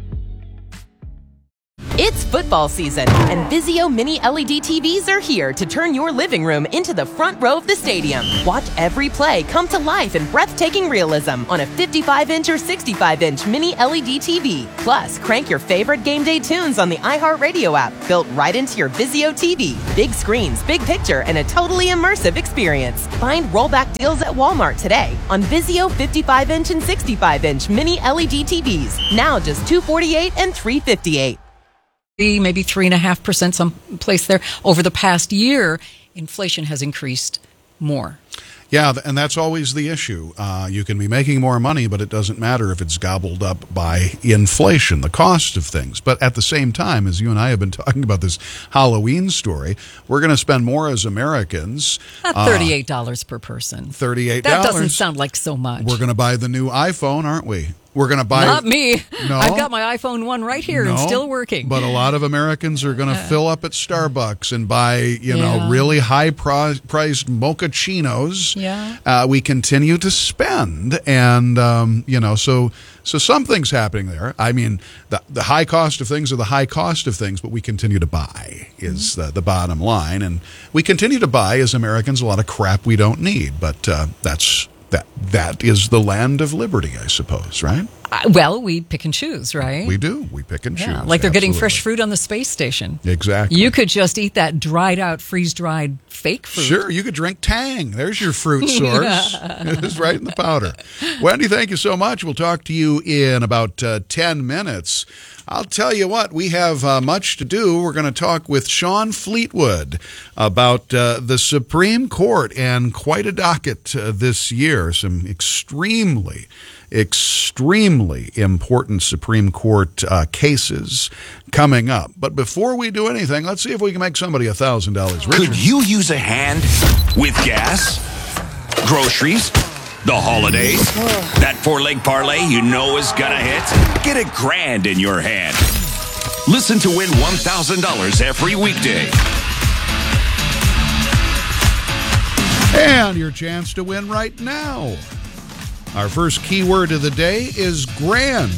It's football season, and Vizio Mini L E D T Vs are here to turn your living room into the front row of the stadium. Watch every play come to life in breathtaking realism on a fifty-five inch or sixty-five inch Mini L E D T V. Plus, crank your favorite game day tunes on the iHeartRadio app, built right into your Vizio T V. Big screens, big picture, and a totally immersive experience. Find rollback deals at Walmart today on Vizio fifty-five inch and sixty-five inch Mini L E D T Vs. Now just two hundred forty-eight dollars and three hundred fifty-eight dollars. Maybe three and a half percent someplace there. Over the past year, inflation has increased more. Yeah, and that's always the issue. Uh, you can be making more money, but it doesn't matter if it's gobbled up by inflation, the cost of things. But at the same time, as you and I have been talking about this Halloween story, we're going to spend more as Americans. Not thirty-eight dollars uh, per person. thirty-eight dollars. That doesn't sound like so much. We're going to buy the new iPhone, aren't we? We're going to buy... Not me. No. I've got my iPhone one right here no, and still working. But a lot of Americans are going to uh, fill up at Starbucks and buy, you yeah. know, really high-priced mochachinos. Yeah. Uh, we continue to spend. And, um, you know, so so something's happening there. I mean, the, the high cost of things are the high cost of things, but we continue to buy is mm-hmm. the, the bottom line. And we continue to buy, as Americans, a lot of crap we don't need. But uh, that's... That that is the land of liberty, I suppose, right? Uh, well, we pick and choose, right? We do. We pick and yeah, choose. Like they're absolutely. Getting fresh fruit on the space station. Exactly. You could just eat that dried out, freeze dried fake fruit. Sure, you could drink Tang. There's your fruit source. It's right in the powder. Wendy, thank you so much. We'll talk to you in about uh, ten minutes. I'll tell you what, we have uh, much to do. We're going to talk with Sean Fleetwood about uh, the Supreme Court and quite a docket uh, this year. Some extremely, extremely important Supreme Court uh, cases coming up. But before we do anything, let's see if we can make somebody one thousand dollars richer. Could you use a hand with gas, groceries, the holidays? That four-leg parlay you know is gonna hit? Get a grand in your hand. Listen to win one thousand dollars every weekday. And your chance to win right now. Our first keyword of the day is grand.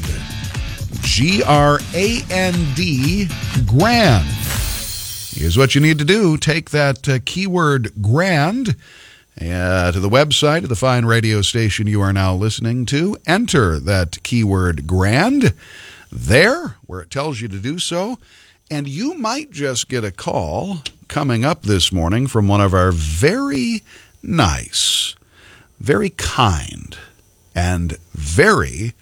G R A N D, grand. Here's what you need to do. Take that uh, keyword grand Uh, to the website of the fine radio station you are now listening to. Enter that keyword grand there where it tells you to do so, and you might just get a call coming up this morning from one of our very nice, very kind, and very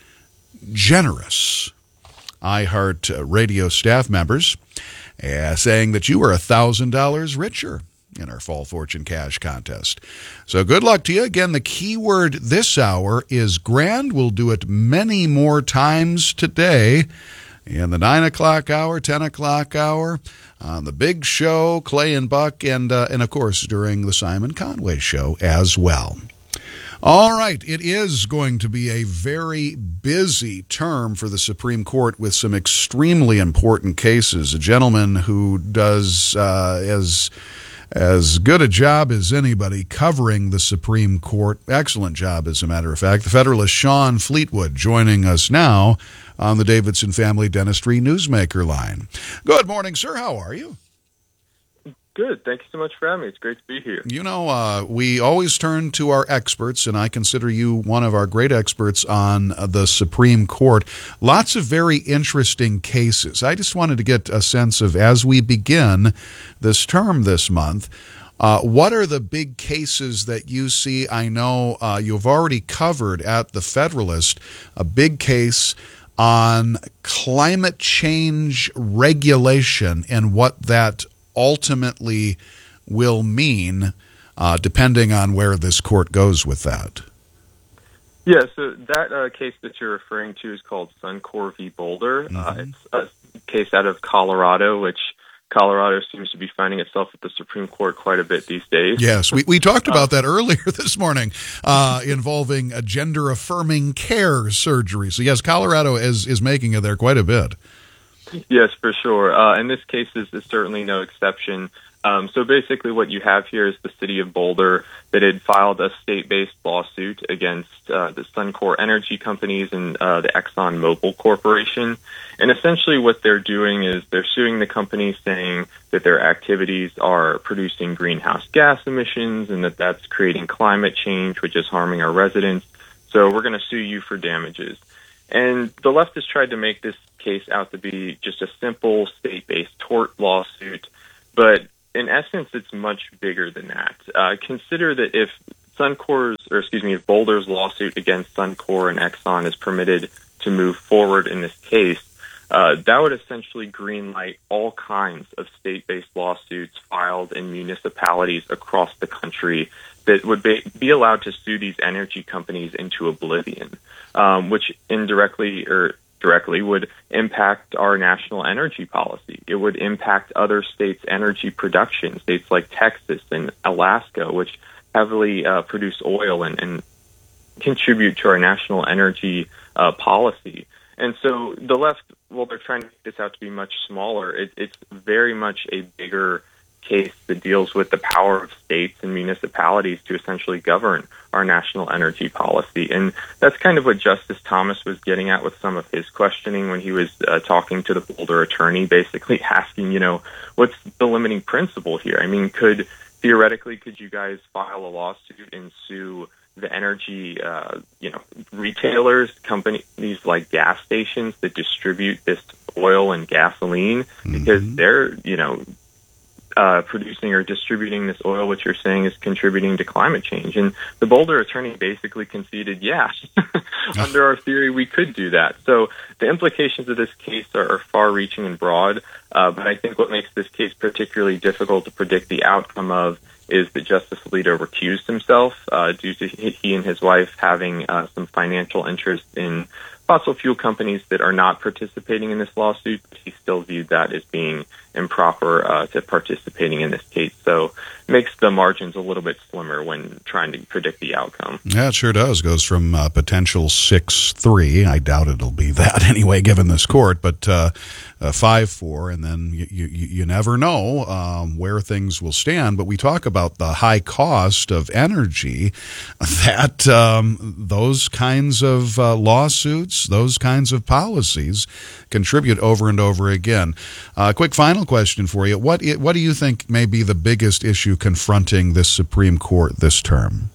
generous iHeart Radio staff members uh, saying that you are one thousand dollars richer in our Fall Fortune Cash Contest. So good luck to you. Again, the keyword this hour is grand. We'll do it many more times today in the nine o'clock hour, ten o'clock hour, on the Big Show, Clay and Buck, and, uh, and of course, during the Simon Conway Show as well. All right, it is going to be a very busy term for the Supreme Court with some extremely important cases. A gentleman who does uh, as... as good a job as anybody covering the Supreme Court. Excellent job, as a matter of fact. The Federalist Sean Fleetwood joining us now on the Davidson Family Dentistry Newsmaker line. Good morning, sir. How are you? Good. Thank you so much for having me. It's great to be here. You know, uh, we always turn to our experts, and I consider you one of our great experts on uh, the Supreme Court. Lots of very interesting cases. I just wanted to get a sense of, as we begin this term this month, uh, what are the big cases that you see? I know uh, you've already covered at the Federalist a big case on climate change regulation and what that ultimately will mean, uh, depending on where this court goes with that. Yeah, so that uh, case that you're referring to is called Suncor v. Boulder. Mm-hmm. Uh, it's a case out of Colorado, which Colorado seems to be finding itself at the Supreme Court quite a bit these days. Yes, we, we talked about that earlier this morning uh, involving a gender-affirming care surgery. So, yes, Colorado is, is making it there quite a bit. Yes, for sure. Uh, and this case is, is certainly no exception. Um, so basically what you have here is the city of Boulder that had filed a state-based lawsuit against uh, the Suncor Energy companies and uh, the Exxon Mobil Corporation. And essentially what they're doing is they're suing the companies saying that their activities are producing greenhouse gas emissions and that that's creating climate change, which is harming our residents. So we're going to sue you for damages. And the left has tried to make this case out to be just a simple state-based tort lawsuit, but in essence, it's much bigger than that. Uh, consider that if Suncor's, or excuse me, if Boulder's lawsuit against Suncor and Exxon is permitted to move forward in this case, uh, that would essentially greenlight all kinds of state-based lawsuits filed in municipalities across the country that would be, be allowed to sue these energy companies into oblivion, um, which indirectly or directly would impact our national energy policy. It would impact other states' energy production, states like Texas and Alaska, which heavily uh, produce oil and, and contribute to our national energy uh, policy. And so the left, well, they're trying to make this out to be much smaller. It, it's very much a bigger case that deals with the power of states and municipalities to essentially govern our national energy policy. And that's kind of what Justice Thomas was getting at with some of his questioning when he was uh, talking to the Boulder attorney, basically asking, you know, what's the limiting principle here? I mean, could theoretically, could you guys file a lawsuit and sue the energy, uh, you know, retailers, companies like gas stations that distribute this oil and gasoline because mm-hmm. they're, you know, Uh, producing or distributing this oil, which you're saying is contributing to climate change. And the Boulder attorney basically conceded, yeah, under our theory, we could do that. So the implications of this case are, are far-reaching and broad, uh, but I think what makes this case particularly difficult to predict the outcome of is that Justice Alito recused himself uh, due to he and his wife having uh, some financial interest in fossil fuel companies that are not participating in this lawsuit. He still viewed that as being improper uh, to participating in this case. So it makes the margins a little bit slimmer when trying to predict the outcome. Yeah, it sure does. Goes from uh, potential six three, I doubt it'll be that anyway, given this court, but uh, uh, five four, and then you, you, you never know um, where things will stand. But we talk about the high cost of energy, that um, those kinds of uh, lawsuits, those kinds of policies contribute over and over again. Uh, quick final question for you. What what do you think may be the biggest issue confronting this Supreme Court this term?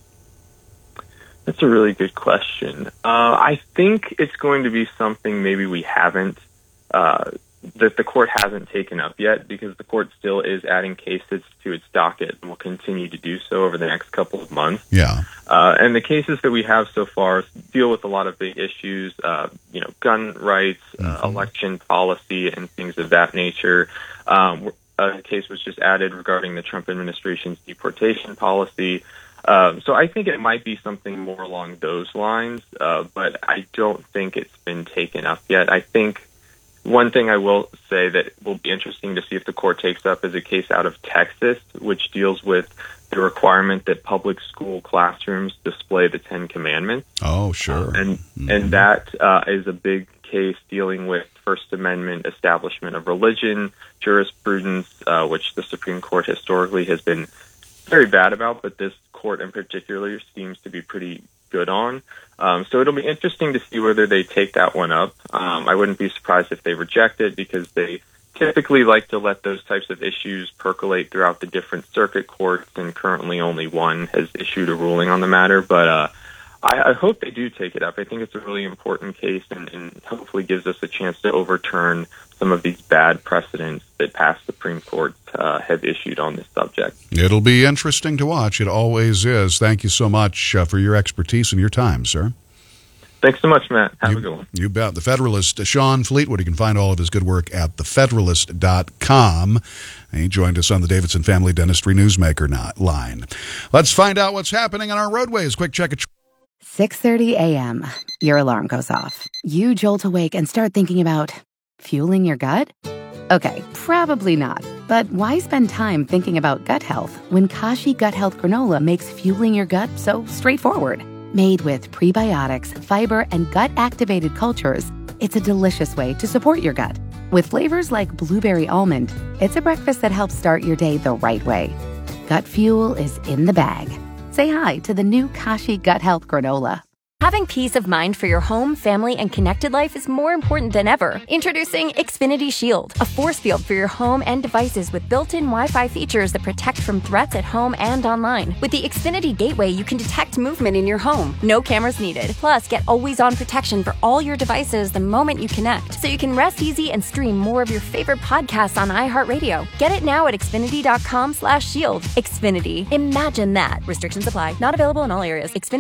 That's a really good question. Uh, I think it's going to be something maybe we haven't, uh, that the court hasn't taken up yet, because the court still is adding cases to its docket and will continue to do so over the next couple of months. Yeah. Uh, and the cases that we have so far deal with a lot of big issues, uh, you know, gun rights, uh, mm-hmm. election policy, and things of that nature. Um, a case was just added regarding the Trump administration's deportation policy. Um, so I think it might be something more along those lines, uh, but I don't think it's been taken up yet. I think one thing I will say that will be interesting to see if the court takes up is a case out of Texas, which deals with the requirement that public school classrooms display the Ten Commandments. Oh, sure. Uh, and mm-hmm. and that uh, is a big case dealing with First Amendment establishment of religion, jurisprudence, uh, which the Supreme Court historically has been very bad about, but this court in particular seems to be pretty good on. Um, so it'll be interesting to see whether they take that one up. Um, I wouldn't be surprised if they reject it, because they typically like to let those types of issues percolate throughout the different circuit courts, and currently only one has issued a ruling on the matter. But uh, I, I hope they do take it up. I think it's a really important case, and, and hopefully gives us a chance to overturn some of these bad precedents that past Supreme Courts uh, have issued on this subject. It'll be interesting to watch. It always is. Thank you so much uh, for your expertise and your time, sir. Thanks so much, Matt. Have you, a good one. You bet. The Federalist, uh, Sean Fleetwood. You can find all of his good work at the federalist dot com. And he joined us on the Davidson Family Dentistry Newsmaker line. Let's find out what's happening on our roadways. Quick check. At six thirty a.m. Your alarm goes off. You jolt awake and start thinking about fueling your gut? Okay, probably not. But why spend time thinking about gut health when Kashi Gut Health Granola makes fueling your gut so straightforward? Made with prebiotics, fiber, and gut-activated cultures, it's a delicious way to support your gut. With flavors like blueberry almond, it's a breakfast that helps start your day the right way. Gut fuel is in the bag. Say hi to the new Kashi Gut Health Granola. Having peace of mind for your home, family, and connected life is more important than ever. Introducing Xfinity Shield, a force field for your home and devices with built-in Wi-Fi features that protect from threats at home and online. With the Xfinity Gateway, you can detect movement in your home. No cameras needed. Plus, get always-on protection for all your devices the moment you connect, so you can rest easy and stream more of your favorite podcasts on iHeartRadio. Get it now at Xfinity dot com slash shield. Xfinity. Imagine that. Restrictions apply. Not available in all areas. Xfinity